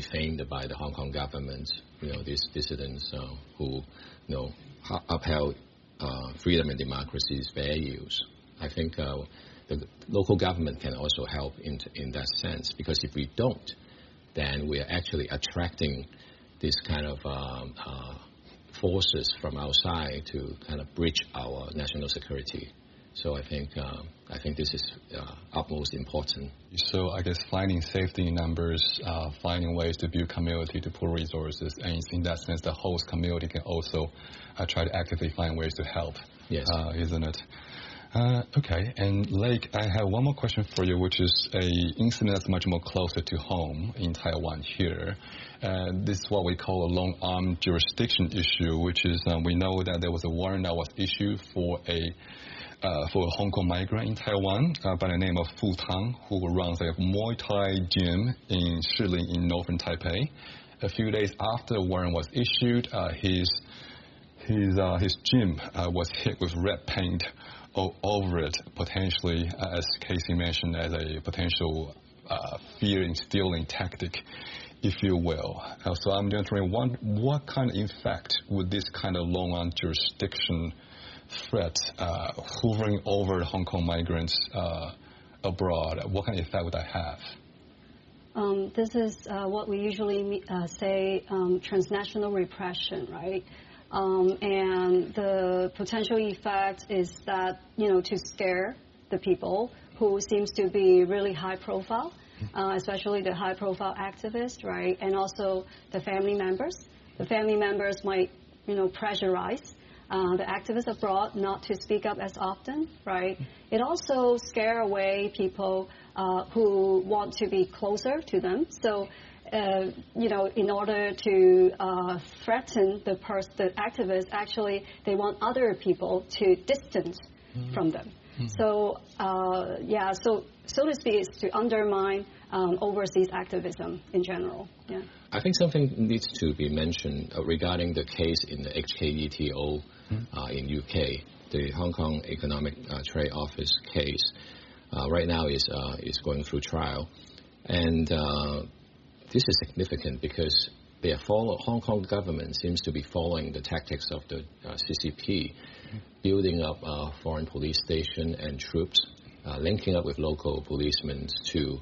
defamed by the Hong Kong government. These dissidents who upheld freedom and democracy's values. I think the local government can also help in that sense, because if we don't, then we are actually attracting this kind of forces from outside to kind of breach our national security. So I think this is utmost important. So I guess finding safety in numbers, finding ways to build community, to pool resources, and in that sense, the host community can also try to actively find ways to help. Yes. Isn't it? Okay, and Lake, I have one more question for you, which is an incident that's much more closer to home in Taiwan here. This is what we call a long-arm jurisdiction issue, which is we know that there was a warrant that was issued for a Hong Kong migrant in Taiwan by the name of Fu Tang, who runs a Muay Thai gym in Shilin in northern Taipei. A few days after the warrant was issued, his gym was hit with red paint all over it, potentially, as Casey mentioned, as a potential fear-instilling tactic, if you will. So I'm wondering, what kind of effect would this kind of long-arm jurisdiction threat hovering over Hong Kong migrants abroad, what kind of effect would that have? This is what we usually say transnational repression, right? And the potential effect is that, to scare the people who seems to be really high profile, especially the high profile activists, right? And also the family members. The family members might, pressurize the activists abroad not to speak up as often, right? It also scare away people who want to be closer to them. So, in order to threaten the activists, actually, they want other people to distance from them. So, so to speak, is to undermine overseas activism in general. Yeah. I think something needs to be mentioned regarding the case in the HKETO in UK, the Hong Kong Economic Trade Office case. Right now is going through trial, and this is significant because Hong Kong government seems to be following the tactics of the CCP, building up a foreign police station and troops, linking up with local policemen to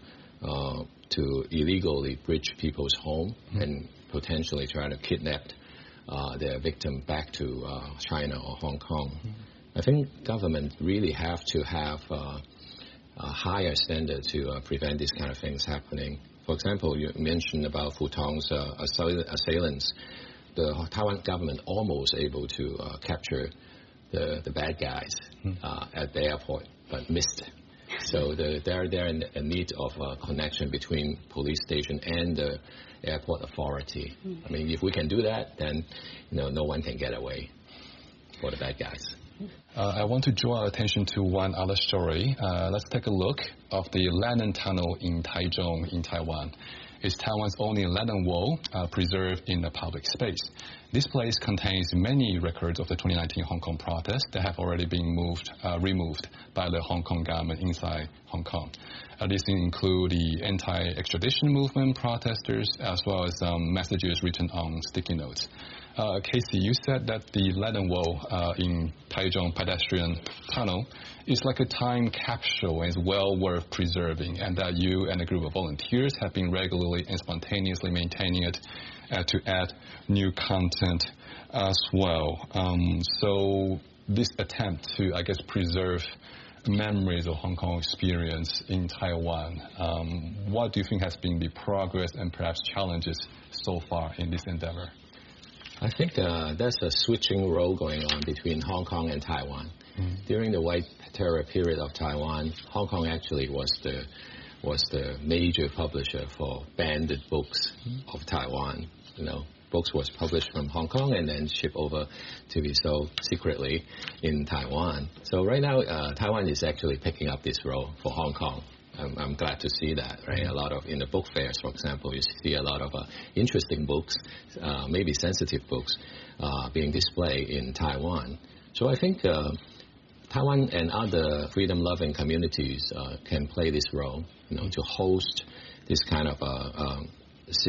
illegally breach people's home and potentially try to kidnap their victim back to China or Hong Kong. I think government really have to have a higher standard to prevent these kind of things happening. For example, you mentioned about Fu Tang's assailants. The Taiwan government almost able to capture the bad guys at the airport, but missed. So they're in need of a connection between police station and the airport authority. I mean, if we can do that, then no one can get away for the bad guys. I want to draw our attention to one other story. Let's take a look of the Lennon Tunnel in Taichung in Taiwan. It's Taiwan's only Lennon Wall preserved in the public space. This place contains many records of the 2019 Hong Kong protests that have already been removed by the Hong Kong government inside Hong Kong. These include the anti-extradition movement protesters, as well as messages written on sticky notes. Casey, you said that the Lennon Wall in Taichung pedestrian tunnel is like a time capsule and is well worth preserving, and that you and a group of volunteers have been regularly and spontaneously maintaining it to add new content as well. So this attempt to, I guess, preserve memories of Hong Kong experience in Taiwan, what do you think has been the progress and perhaps challenges so far in this endeavor? I think there's a switching role going on between Hong Kong and Taiwan. During the White Terror period of Taiwan, Hong Kong actually was the major publisher for banned books of Taiwan. Books was published from Hong Kong and then shipped over to be sold secretly in Taiwan. So right now, Taiwan is actually picking up this role for Hong Kong. I'm glad to see that, right? A lot of, in the book fairs, for example, you see a lot of interesting books, maybe sensitive books, being displayed in Taiwan. So I think Taiwan and other freedom-loving communities can play this role, to host this kind of civic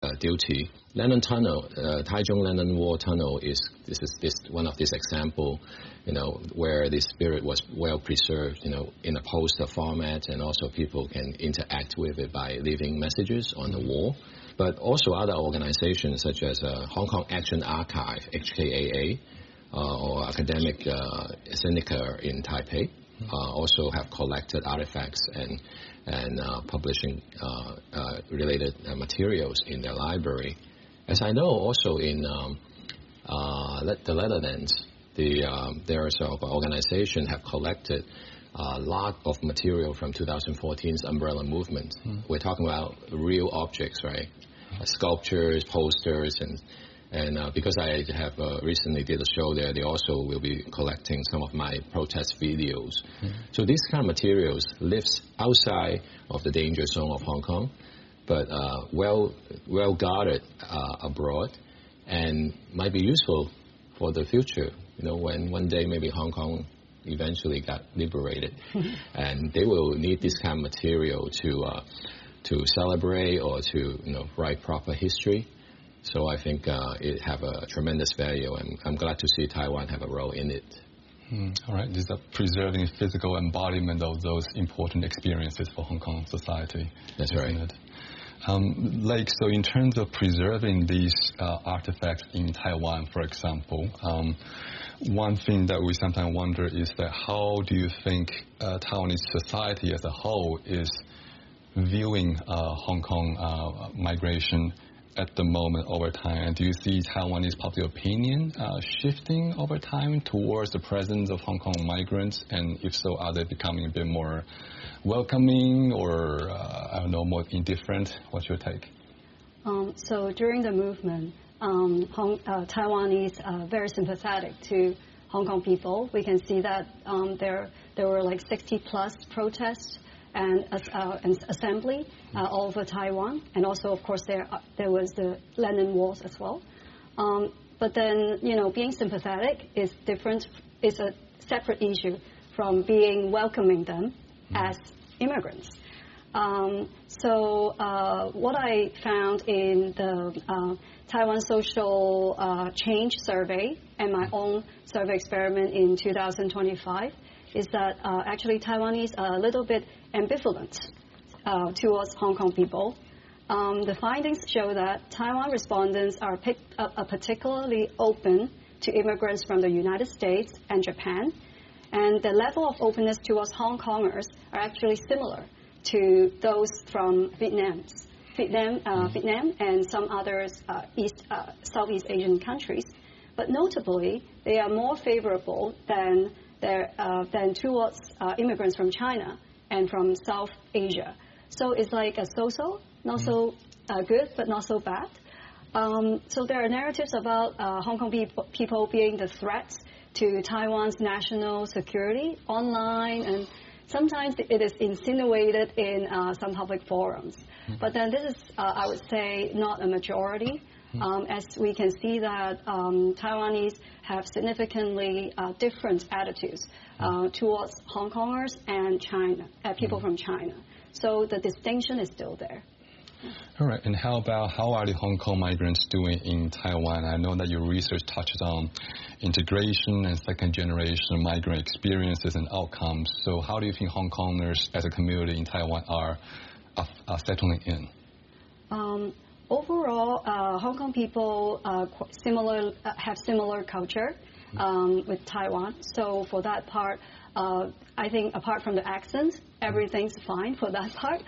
duty. Lennon Tunnel, Taichung Lennon Wall Tunnel is one of these example, where the spirit was well preserved, in a poster format, and also people can interact with it by leaving messages on the wall. But also other organizations such as Hong Kong Action Archive, HKAA, or Academic Sinica in Taipei, also have collected artifacts and publishing related materials in their library. As I know, also in the Netherlands, there is an organization have collected a lot of material from 2014's Umbrella Movement. We're talking about real objects, right? Sculptures, posters, and because I have recently did a show there, they also will be collecting some of my protest videos. So these kind of materials lives outside of the danger zone of Hong Kong, but well guarded abroad, and might be useful for the future. When one day maybe Hong Kong eventually got liberated, and they will need this kind of material to celebrate or to write proper history. So I think it have a tremendous value, and I'm glad to see Taiwan have a role in it. All right, this is preserving physical embodiment of those important experiences for Hong Kong society. That's right. So in terms of preserving these artifacts in Taiwan, for example, one thing that we sometimes wonder is that how do you think Taiwanese society as a whole is viewing Hong Kong migration at the moment over time? And do you see Taiwanese popular opinion shifting over time towards the presence of Hong Kong migrants? And if so, are they becoming a bit more welcoming or, more indifferent? What's your take? So during the movement, Taiwanese are very sympathetic to Hong Kong people. We can see that there were like 60 plus protests and assembly all over Taiwan, and also of course there was the Lennon Walls as well. But then being sympathetic is different. It's a separate issue from being welcoming them as immigrants. So what I found in the Taiwan Social Change Survey and my own survey experiment in 2025 is that actually Taiwanese are a little bit ambivalent towards Hong Kong people. The findings show that Taiwan respondents are particularly open to immigrants from the United States and Japan, and the level of openness towards Hong Kongers are actually similar to those from Vietnam and some other Southeast Asian countries. But notably, they are more favorable than towards immigrants from China and from South Asia. So it's like a so-so, not so good, but not so bad. So there are narratives about Hong Kong people being the threats to Taiwan's national security online, and sometimes it is insinuated in some public forums. But then this is, I would say, not a majority. As we can see that Taiwanese have significantly different attitudes towards Hong Kongers and China, people from China. So the distinction is still there. All right, and how are the Hong Kong migrants doing in Taiwan? I know that your research touches on integration and second-generation migrant experiences and outcomes. So how do you think Hong Kongers as a community in Taiwan are settling in? Overall, Hong Kong people have similar culture with Taiwan. So for that part, I think apart from the accent, everything's fine for that part.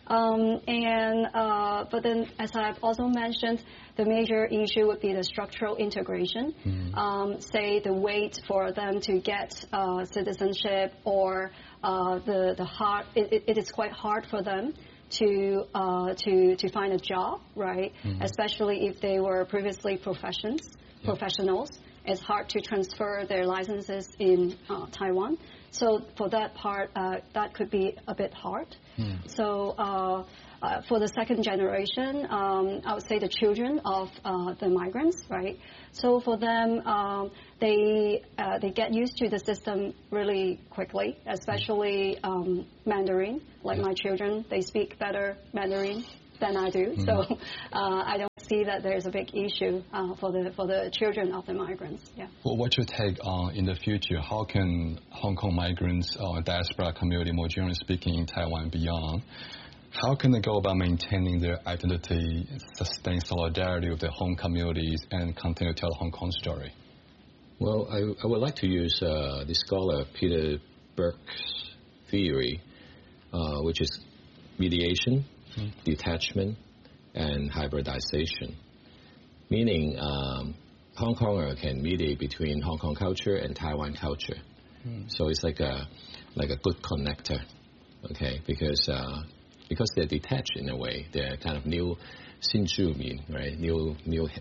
But then, as I've also mentioned, the major issue would be the structural integration. Say the wait for them to get citizenship, or it is quite hard for them to find a job, right? Especially if they were previously professionals. It's hard to transfer their licenses in Taiwan. So for that part, that could be a bit hard. So for the second generation, I would say the children of the migrants, right? So for them, they get used to the system really quickly, especially Mandarin. Like my children, they speak better Mandarin than I do. So I don't see that there's a big issue for the children of the migrants. Yeah. Well, what's your take on in the future? How can Hong Kong migrants or diaspora community, more generally speaking, in Taiwan and beyond, how can they go about maintaining their identity, sustain solidarity with their home communities, and continue to tell the Hong Kong story? Well, I would like to use the scholar Peter Burke's theory, which is mediation, detachment, and hybridization. Meaning, Hong Konger can mediate between Hong Kong culture and Taiwan culture. So it's like a good connector, okay? Because they're detached in a way. They're kind of new Sinjumin, right? New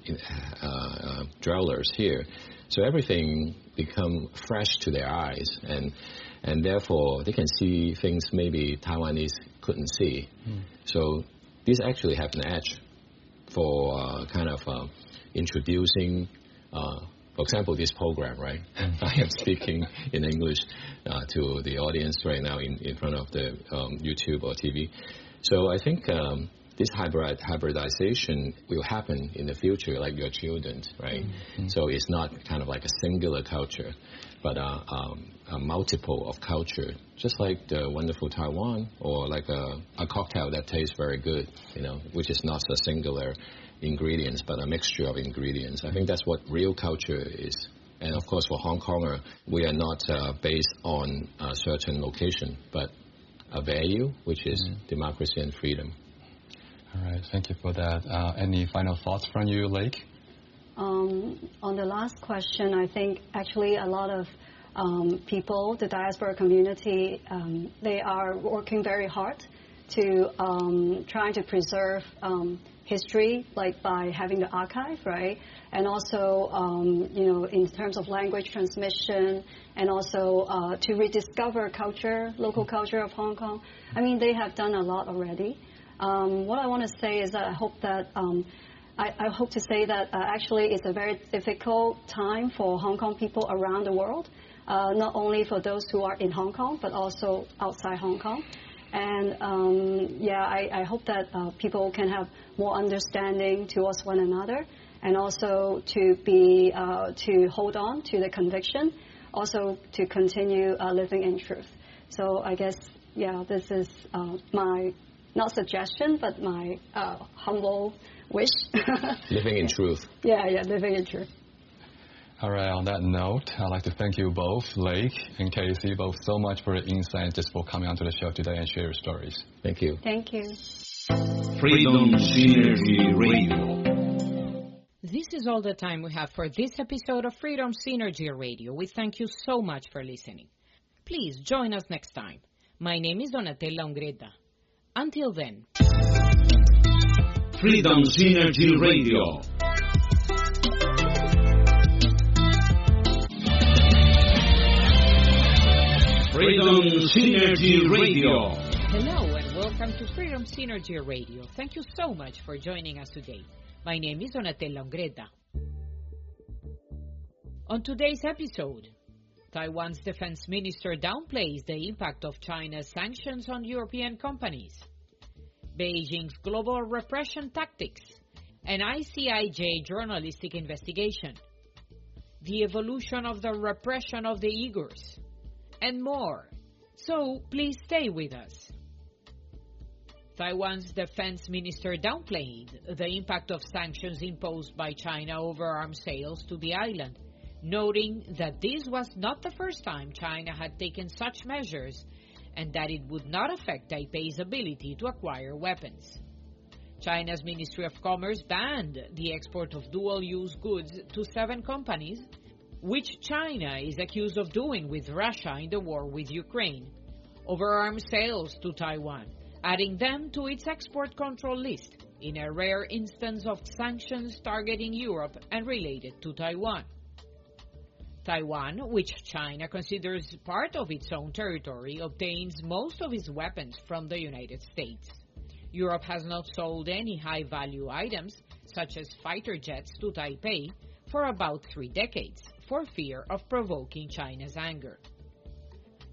dwellers here. So everything become fresh to their eyes, and therefore they can see things maybe Taiwanese couldn't see. So these actually have an edge for kind of introducing, for example, this program, right? I am speaking in English to the audience right now in front of the YouTube or TV. So I think this hybridization will happen in the future, like your children, right? So it's not kind of like a singular culture, but a multiple of culture, just like the wonderful Taiwan, or like a cocktail that tastes very good, which is not a singular ingredients, but a mixture of ingredients. I think that's what real culture is. And of course, for Hong Konger, we are not based on a certain location, but a value, which is democracy and freedom. All right, thank you for that. Any final thoughts from you, Lake? On the last question, I think actually a lot of people, the diaspora community, they are working very hard to trying to preserve history, like by having the archive, right? And also, in terms of language transmission, and also to rediscover culture, local culture of Hong Kong. I mean, they have done a lot already. What I want to say is that I hope that I hope to say that actually it's a very difficult time for Hong Kong people around the world, not only for those who are in Hong Kong, but also outside Hong Kong. And I hope that people can have more understanding towards one another, and also to hold on to the conviction, also to continue living in truth. So I guess, this is my, not suggestion, but my humble wish. Living in truth. Yeah, living in truth. All right, on that note, I'd like to thank you both, Lake and Casey, both so much for your insight, just for coming onto the show today and share your stories. Thank you. Thank you. Freedom Synergy Radio. This is all the time we have for this episode of Freedom Synergy Radio. We thank you so much for listening. Please join us next time. My name is Donatella Ungretta. Until then. Freedom Synergy Radio. Freedom Synergy Radio. Hello and welcome to Freedom Synergy Radio. Thank you so much for joining us today. My name is Donatella Ungretta. On today's episode, Taiwan's defense minister downplays the impact of China's sanctions on European companies, Beijing's global repression tactics, an ICIJ journalistic investigation, the evolution of the repression of the Uyghurs, and more. So please stay with us. Taiwan's defense minister downplayed the impact of sanctions imposed by China over arms sales to the island, noting that this was not the first time China had taken such measures and that it would not affect Taipei's ability to acquire weapons. China's Ministry of Commerce banned the export of dual-use goods to 7 companies, which China is accused of doing with Russia in the war with Ukraine, over arms sales to Taiwan, adding them to its export control list in a rare instance of sanctions targeting Europe and related to Taiwan. Taiwan, which China considers part of its own territory, obtains most of its weapons from the United States. Europe has not sold any high-value items, such as fighter jets, to Taipei for about 3 decades, for fear of provoking China's anger.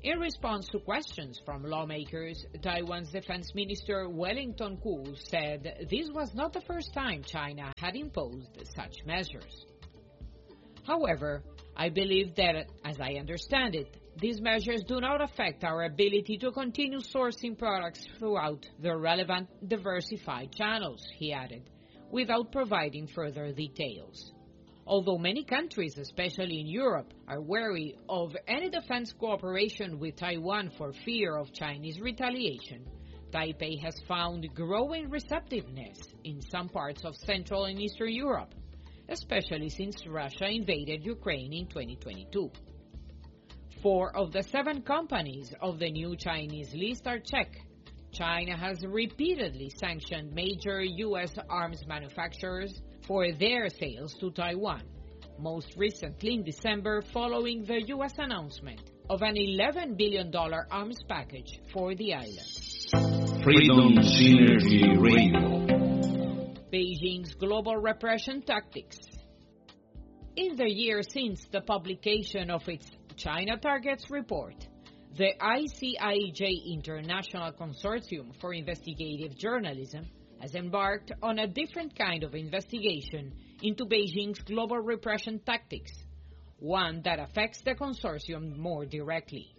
In response to questions from lawmakers, Taiwan's Defense Minister Wellington Koo said this was not the first time China had imposed such measures. However, I believe that, as I understand it, these measures do not affect our ability to continue sourcing products throughout the relevant diversified channels, he added, without providing further details. Although many countries, especially in Europe, are wary of any defense cooperation with Taiwan for fear of Chinese retaliation, Taipei has found growing receptiveness in some parts of Central and Eastern Europe, especially since Russia invaded Ukraine in 2022. 4 of the 7 companies of the new Chinese list are Czech. China has repeatedly sanctioned major U.S. arms manufacturers for their sales to Taiwan, most recently in December following the U.S. announcement of an $11 billion arms package for the island. Freedom Synergy Radio. Beijing's global repression tactics. In the year since the publication of its China Targets report, the ICIJ International Consortium for Investigative Journalism has embarked on a different kind of investigation into Beijing's global repression tactics, one that affects the consortium more directly.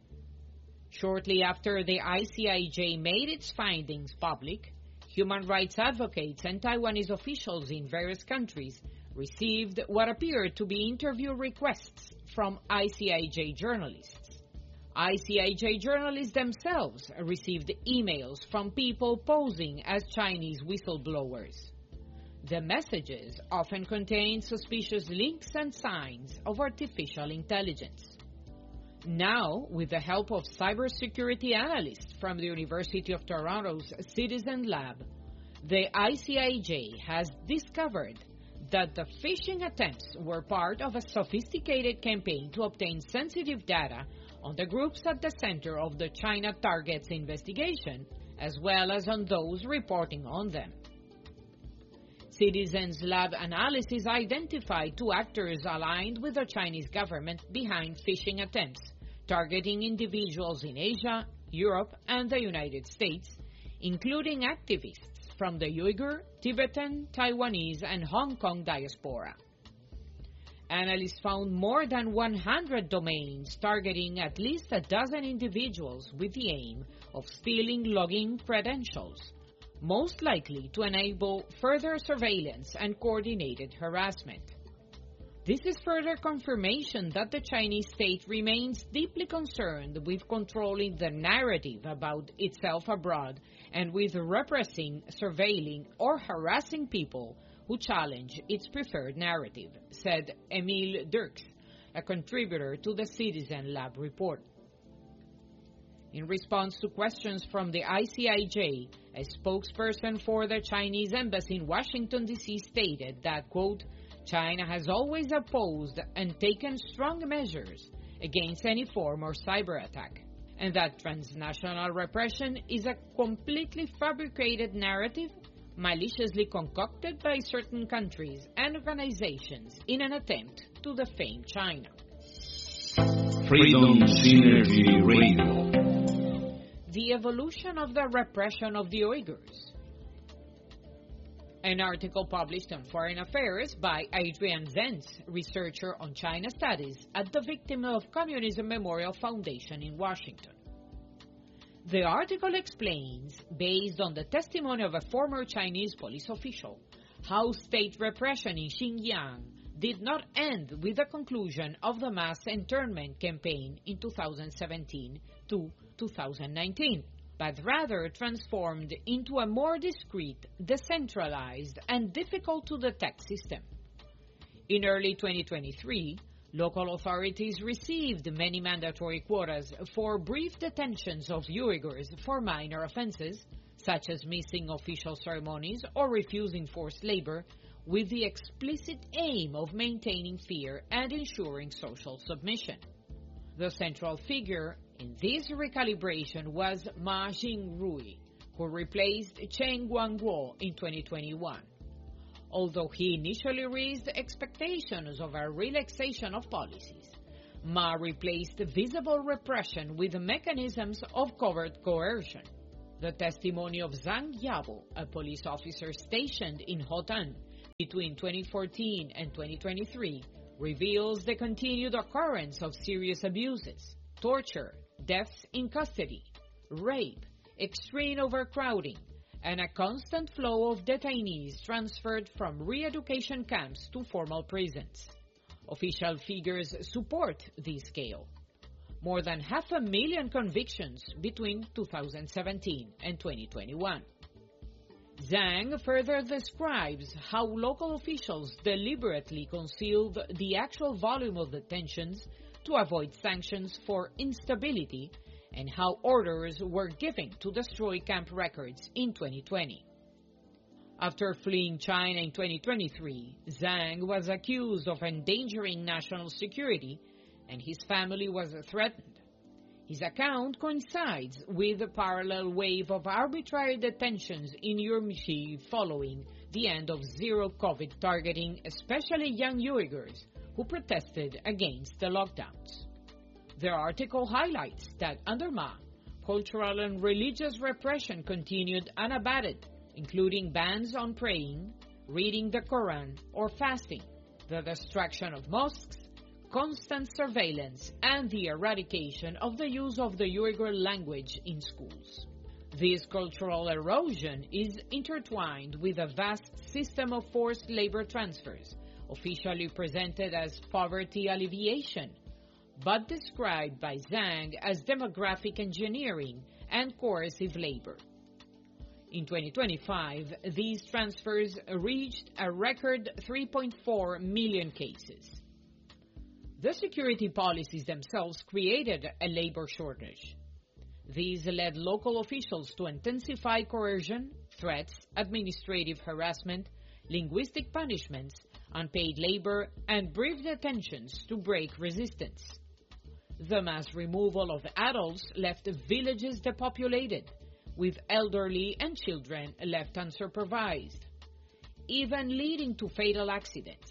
Shortly after the ICIJ made its findings public, human rights advocates and Taiwanese officials in various countries received what appeared to be interview requests from ICIJ journalists. ICIJ journalists themselves received emails from people posing as Chinese whistleblowers. The messages often contained suspicious links and signs of artificial intelligence. Now, with the help of cybersecurity analysts from the University of Toronto's Citizen Lab, the ICIJ has discovered that the phishing attempts were part of a sophisticated campaign to obtain sensitive data on the groups at the center of the China Targets investigation, as well as on those reporting on them. Citizens Lab analysis identified 2 actors aligned with the Chinese government behind phishing attempts, targeting individuals in Asia, Europe, and the United States, including activists from the Uyghur, Tibetan, Taiwanese, and Hong Kong diaspora. Analysts found more than 100 domains targeting at least a dozen individuals with the aim of stealing login credentials, most likely to enable further surveillance and coordinated harassment. This is further confirmation that the Chinese state remains deeply concerned with controlling the narrative about itself abroad and with repressing, surveilling, or harassing people who challenge its preferred narrative, said Emile Dirks, a contributor to the Citizen Lab report. In response to questions from the ICIJ, a spokesperson for the Chinese embassy in Washington, D.C. stated that, quote, China has always opposed and taken strong measures against any form of cyber attack, and that transnational repression is a completely fabricated narrative maliciously concocted by certain countries and organizations in an attempt to defame China. Freedom Synergy Radio. The evolution of the repression of the Uyghurs. An article published on Foreign Affairs by Adrian Zenz, researcher on China Studies at the Victim of Communism Memorial Foundation in Washington. The article explains, based on the testimony of a former Chinese police official, how state repression in Xinjiang did not end with the conclusion of the mass internment campaign in 2017 to 2019, but rather transformed into a more discreet, decentralized, and difficult-to-detect system. In early 2023, local authorities received many mandatory quotas for brief detentions of Uyghurs for minor offenses, such as missing official ceremonies or refusing forced labor, with the explicit aim of maintaining fear and ensuring social submission. The central figure in this recalibration was Ma Jingrui, who replaced Chen Guangguo in 2021. Although he initially raised expectations of a relaxation of policies, Ma replaced visible repression with mechanisms of covert coercion. The testimony of Zhang Yabo, a police officer stationed in Hotan between 2014 and 2023, reveals the continued occurrence of serious abuses, torture, deaths in custody, rape, extreme overcrowding, and a constant flow of detainees transferred from re-education camps to formal prisons. Official figures support this scale. More than 500,000 convictions between 2017 and 2021. Zhang further describes how local officials deliberately concealed the actual volume of detentions to avoid sanctions for instability, and how orders were given to destroy camp records in 2020. After fleeing China in 2023, Zhang was accused of endangering national security, and his family was threatened. His account coincides with a parallel wave of arbitrary detentions in Urumqi following the end of zero-COVID targeting especially young Uyghurs who protested against the lockdowns. The article highlights that under Ma, cultural and religious repression continued unabated, including bans on praying, reading the Quran, or fasting, the destruction of mosques, constant surveillance, and the eradication of the use of the Uyghur language in schools. This cultural erosion is intertwined with a vast system of forced labor transfers, officially presented as poverty alleviation, but described by Zhang as demographic engineering and coercive labor. In 2025, these transfers reached a record 3.4 million cases. The security policies themselves created a labor shortage. These led local officials to intensify coercion, threats, administrative harassment, linguistic punishments, unpaid labor, and brief detentions to break resistance. The mass removal of adults left villages depopulated, with elderly and children left unsupervised, even leading to fatal accidents.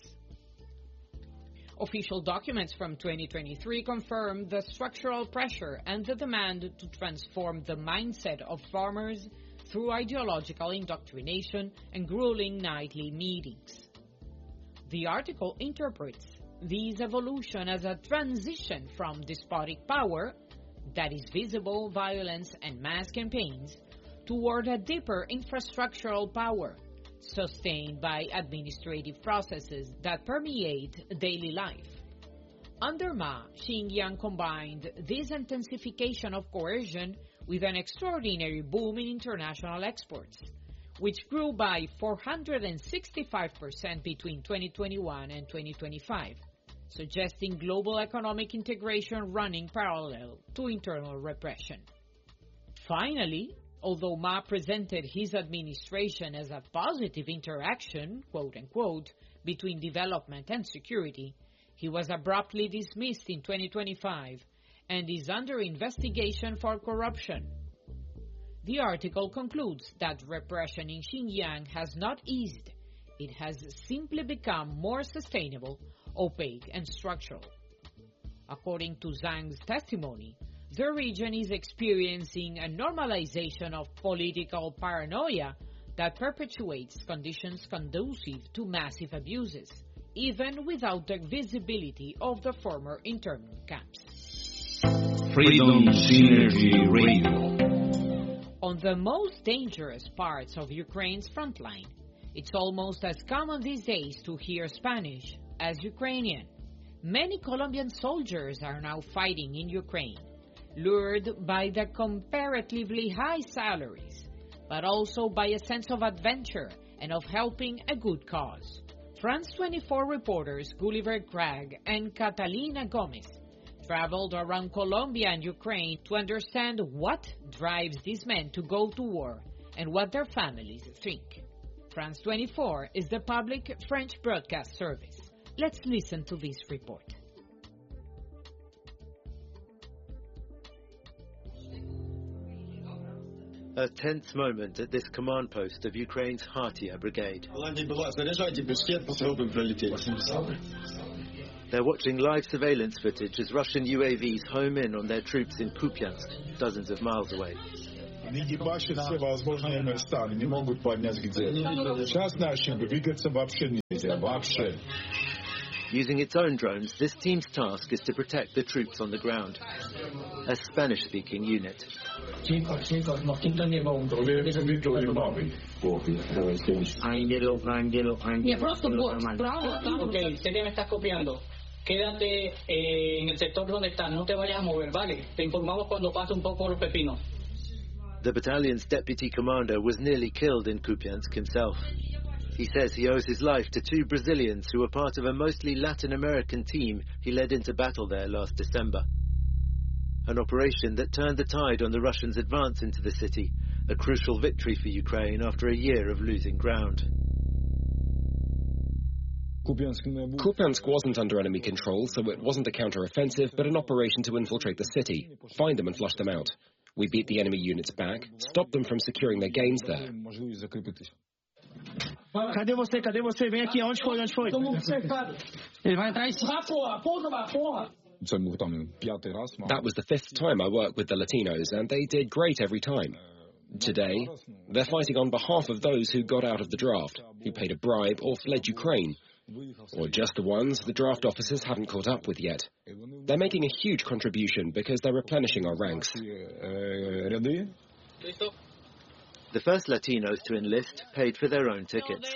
Official documents from 2023 confirm the structural pressure and the demand to transform the mindset of farmers through ideological indoctrination and grueling nightly meetings. The article interprets this evolution as a transition from despotic power, that is visible violence and mass campaigns, toward a deeper infrastructural power, sustained by administrative processes that permeate daily life. Under Ma, Xinjiang combined this intensification of coercion with an extraordinary boom in international exports, which grew by 465% between 2021 and 2025, suggesting global economic integration running parallel to internal repression. Finally, although Ma presented his administration as a positive interaction, quote-unquote, between development and security, he was abruptly dismissed in 2025 and is under investigation for corruption. The article concludes that repression in Xinjiang has not eased. It has simply become more sustainable, opaque, and structural. According to Zhang's testimony, the region is experiencing a normalization of political paranoia that perpetuates conditions conducive to massive abuses, even without the visibility of the former internment camps. Freedom Synergy Radio. On the most dangerous parts of Ukraine's frontline, it's almost as common these days to hear Spanish as Ukrainian. Many Colombian soldiers are now fighting in Ukraine, lured by the comparatively high salaries, but also by a sense of adventure and of helping a good cause. France 24 reporters Gulliver Craig and Catalina Gomez traveled around Colombia and Ukraine to understand what drives these men to go to war and what their families think. France 24 is the public French broadcast service. Let's listen to this report. A tense moment at this command post of Ukraine's Hatia Brigade. They're watching live surveillance footage as Russian UAVs home in on their troops in Kupiansk, dozens of miles away. Using its own drones, this team's task is to protect the troops on the ground. A Spanish-speaking unit. Quédate en el sector donde estás, no te vayas a mover, ¿vale? Te informamos cuando pase un poco los pepinos. The battalion's deputy commander was nearly killed in Kupiansk himself. He says he owes his life to two Brazilians who were part of a mostly Latin American team he led into battle there last December. An operation that turned the tide on the Russians' advance into the city, a crucial victory for Ukraine after a year of losing ground. Kupiansk wasn't under enemy control, so it wasn't a counter-offensive, but an operation to infiltrate the city, find them and flush them out. We beat the enemy units back, stopped them from securing their gains there. Cadê você? Cadê você? Vem aqui. Onde foi? Onde foi? Ele vai entrar em cima. Porra. That was the fifth time I worked with the Latinos, and they did great every time. Today, they're fighting on behalf of those who got out of the draft, who paid a bribe or fled Ukraine, or just the ones the draft officers haven't caught up with yet. They're making a huge contribution because they're replenishing our ranks. The first Latinos to enlist paid for their own tickets.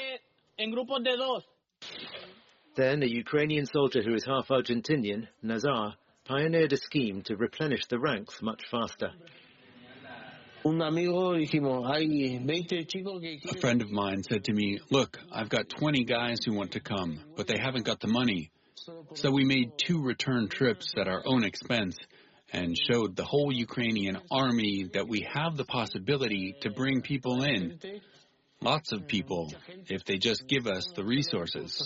Then a Ukrainian soldier who is half Argentinian, Nazar, pioneered a scheme to replenish the ranks much faster. A friend of mine said to me, look, I've got 20 guys who want to come, but they haven't got the money. So we made 2 return trips at our own expense and showed the whole Ukrainian army that we have the possibility to bring people in. Lots of people, if they just give us the resources.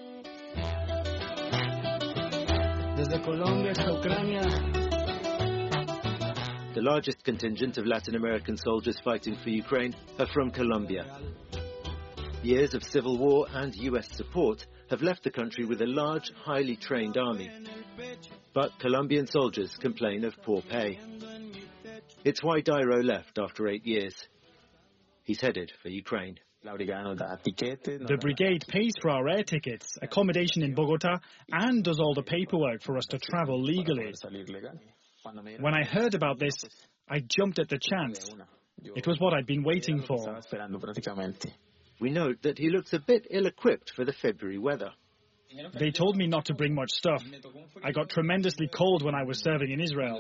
The largest contingent of Latin American soldiers fighting for Ukraine are from Colombia. Years of civil war and US support have left the country with a large, highly trained army. But Colombian soldiers complain of poor pay. It's why Dairo left after 8 years. He's headed for Ukraine. The brigade pays for our air tickets, accommodation in Bogota, and does all the paperwork for us to travel legally. When I heard about this, I jumped at the chance. It was what I'd been waiting for. We note that he looks a bit ill-equipped for the February weather. They told me not to bring much stuff. I got tremendously cold when I was serving in Israel.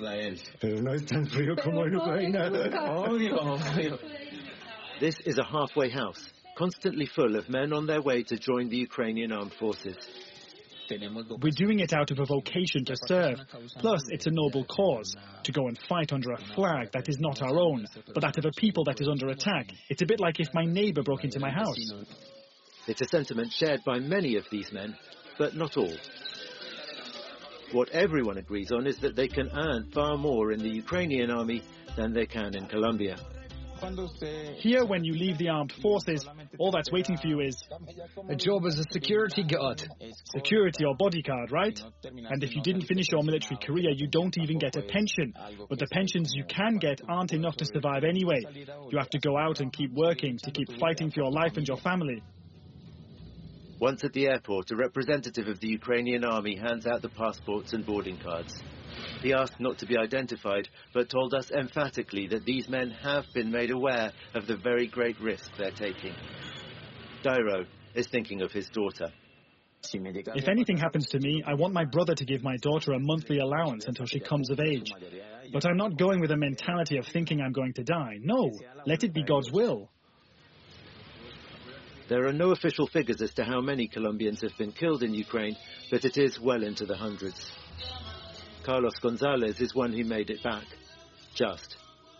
This is a halfway house, constantly full of men on their way to join the Ukrainian armed forces. We're doing it out of a vocation to serve. Plus, it's a noble cause, to go and fight under a flag that is not our own, but that of a people that is under attack. It's a bit like if my neighbor broke into my house. It's a sentiment shared by many of these men, but not all. What everyone agrees on is that they can earn far more in the Ukrainian army than they can in Colombia. Here, when you leave the armed forces, all that's waiting for you is a job as a security guard. Security or bodyguard, right? And if you didn't finish your military career, you don't even get a pension. But the pensions you can get aren't enough to survive anyway. You have to go out and keep working to keep fighting for your life and your family. Once at the airport, a representative of the Ukrainian army hands out the passports and boarding cards. He asked not to be identified, but told us emphatically that these men have been made aware of the very great risk they're taking. Dairo is thinking of his daughter. If anything happens to me, I want my brother to give my daughter a monthly allowance until she comes of age. But I'm not going with a mentality of thinking I'm going to die. No, let it be God's will. There are no official figures as to how many Colombians have been killed in Ukraine, but it is well into the hundreds. Carlos Gonzalez is one who made it back. Just.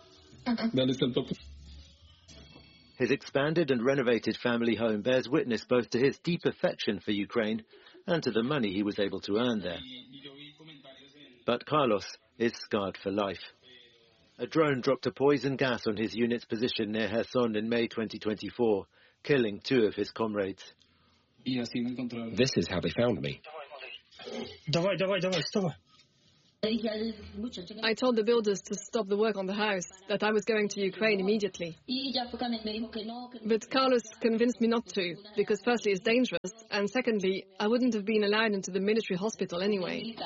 His expanded and renovated family home bears witness both to his deep affection for Ukraine and to the money he was able to earn there. But Carlos is scarred for life. A drone dropped a poison gas on his unit's position near Kherson in May 2024, killing 2 of his comrades. This is how they found me. I told the builders to stop the work on the house, that I was going to Ukraine immediately. But Carlos convinced me not to, because firstly it's dangerous, and secondly, I wouldn't have been allowed into the military hospital anyway.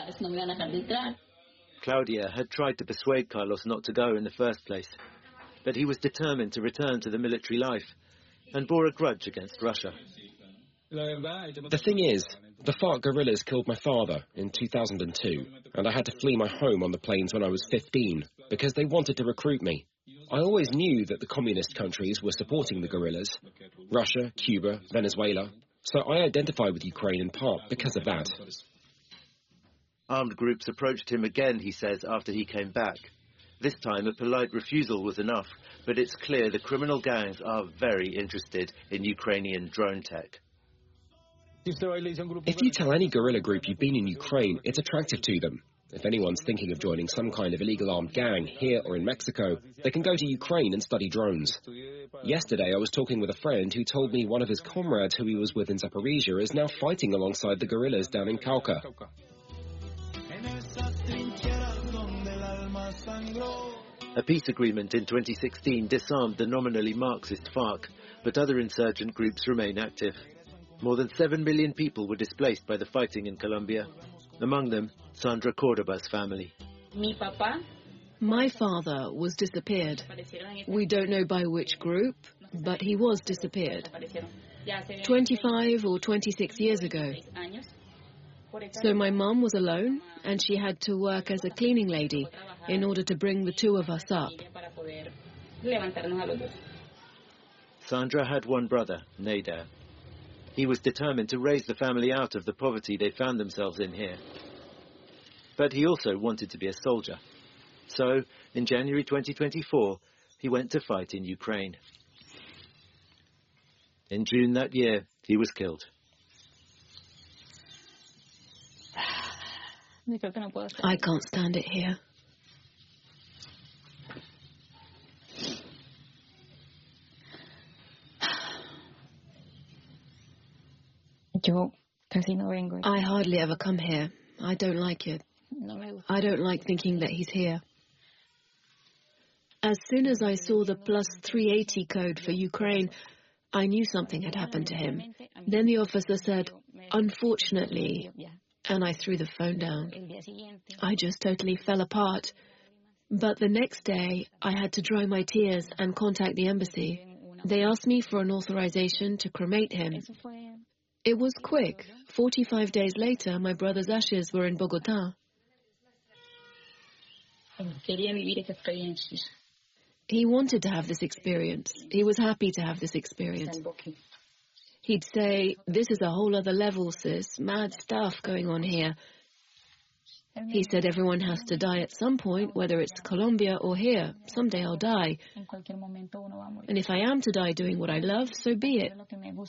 Claudia had tried to persuade Carlos not to go in the first place, but he was determined to return to the military life and bore a grudge against Russia. The thing is, the FARC guerrillas killed my father in 2002, and I had to flee my home on the plains when I was 15 because they wanted to recruit me. I always knew that the communist countries were supporting the guerrillas, Russia, Cuba, Venezuela, so I identify with Ukraine in part because of that. Armed groups approached him again, he says, after he came back. This time a polite refusal was enough, but it's clear the criminal gangs are very interested in Ukrainian drone tech. If you tell any guerrilla group you've been in Ukraine, it's attractive to them. If anyone's thinking of joining some kind of illegal armed gang here or in Mexico, they can go to Ukraine and study drones. Yesterday I was talking with a friend who told me one of his comrades who he was with in Zaporizhia is now fighting alongside the guerrillas down in Cauca. A peace agreement in 2016 disarmed the nominally Marxist FARC, but other insurgent groups remain active. More than 7 million people were displaced by the fighting in Colombia, among them Sandra Cordoba's family. My father was disappeared. We don't know by which group, but he was disappeared. 25 or 26 years ago. So my mum was alone, and she had to work as a cleaning lady in order to bring the two of us up. Sandra had one brother, Nader. He was determined to raise the family out of the poverty they found themselves in here. But he also wanted to be a soldier. So, in January 2024, he went to fight in Ukraine. In June that year, he was killed. I can't stand it here. I hardly ever come here. I don't like it. I don't like thinking that he's here. As soon as I saw the plus 380 code for Ukraine, I knew something had happened to him. Then the officer said, "Unfortunately," and I threw the phone down. I just totally fell apart. But the next day, I had to dry my tears and contact the embassy. They asked me for an authorization to cremate him. It was quick. 45 days later, my brother's ashes were in Bogota. He wanted to have this experience. He was happy to have this experience. He'd say, "This is a whole other level, sis. Mad stuff going on here." He said everyone has to die at some point, whether it's Colombia or here. Someday I'll die. And if I am to die doing what I love, so be it.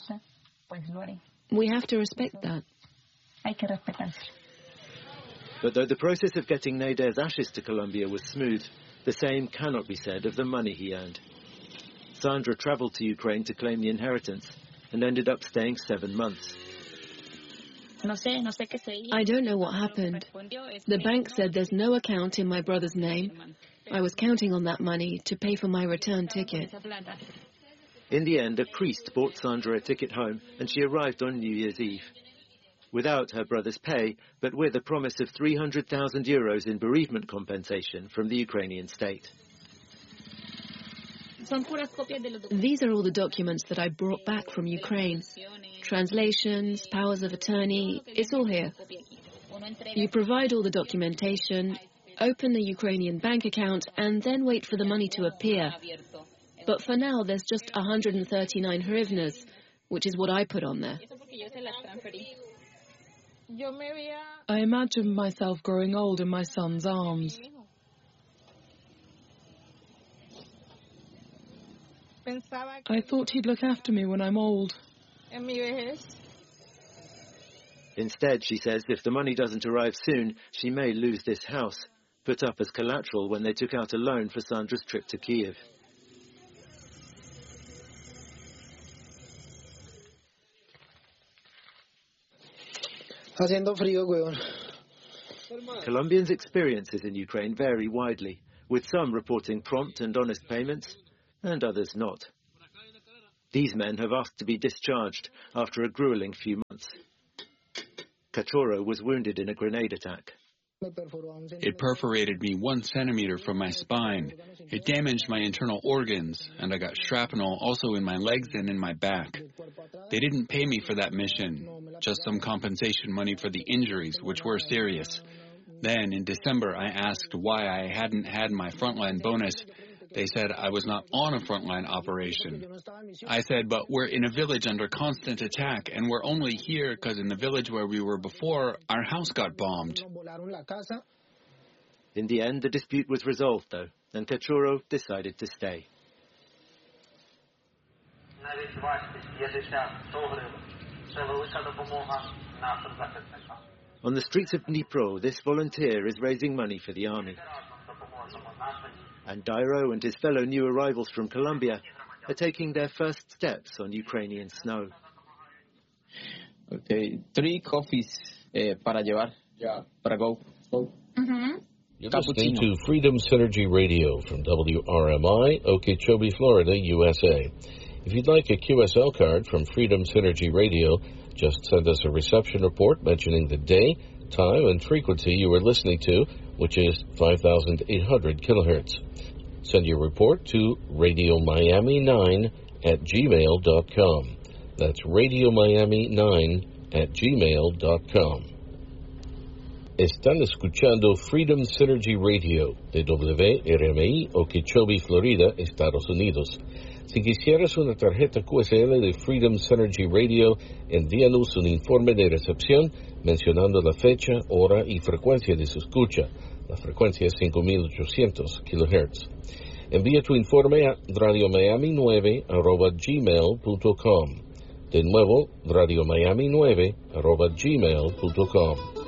We have to respect that. But though the process of getting Nader's ashes to Colombia was smooth, the same cannot be said of the money he earned. Sandra travelled to Ukraine to claim the inheritance and ended up staying 7 months. I don't know what happened. The bank said there's no account in my brother's name. I was counting on that money to pay for my return ticket. In the end, a priest bought Sandra a ticket home, and she arrived on New Year's Eve. Without her brother's pay, but with a promise of 300,000 euros in bereavement compensation from the Ukrainian state. These are all the documents that I brought back from Ukraine. Translations, powers of attorney, it's all here. You provide all the documentation, open the Ukrainian bank account, and then wait for the money to appear. But for now, there's just 139 hryvnias, which is what I put on there. I imagined myself growing old in my son's arms. I thought he'd look after me when I'm old. Instead, she says, if the money doesn't arrive soon, she may lose this house, put up as collateral when they took out a loan for Sandra's trip to Kiev. Haciendo frío, weón. Colombians' experiences in Ukraine vary widely, with some reporting prompt and honest payments, and others not. These men have asked to be discharged after a grueling few months. Cachorro was wounded in a grenade attack. It perforated me 1 centimeter from my spine. It damaged my internal organs, and I got shrapnel also in my legs and in my back. They didn't pay me for that mission, just some compensation money for the injuries, which were serious. Then, in December, I asked why I hadn't had my frontline bonus. They said I was not on a frontline operation. I said, but we're in a village under constant attack, and we're only here because in the village where we were before, our house got bombed. In the end, the dispute was resolved, though, and Cachorro decided to stay. On the streets of Dnipro, this volunteer is raising money for the army. And Dairo and his fellow new arrivals from Colombia are taking their first steps on Ukrainian snow. Okay, 3 coffees para llevar. Yeah. Para go. You're listening to Freedom Synergy Radio from WRMI, Okeechobee, Florida, USA. If you'd like a QSL card from Freedom Synergy Radio, just send us a reception report mentioning the day, time, and frequency you are listening to, which is 5,800 kilohertz. Send your report to radiomiami9@gmail.com. That's radiomiami9@gmail.com. Están escuchando Freedom Synergy Radio de WRMI, Okeechobee, Florida, Estados Unidos. Si quisieras una tarjeta QSL de Freedom Synergy Radio, envíanos un informe de recepción mencionando la fecha, hora y frecuencia de su escucha. La frecuencia es 5,800 kHz. Envía tu informe a radiomiami9@gmail.com. De nuevo, radiomiami9@gmail.com.